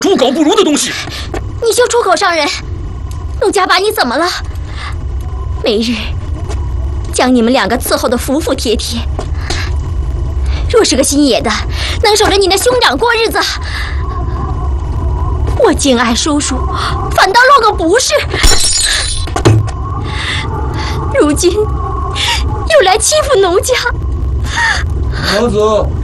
猪狗不如的东西！ 你休出口伤人！陆家把你怎么了？每日将你们两个伺候得服服帖帖。若是个心野的，能守着你那兄长过日子，我敬爱叔叔，反倒落个不是。如今又来欺负农家， 娘子。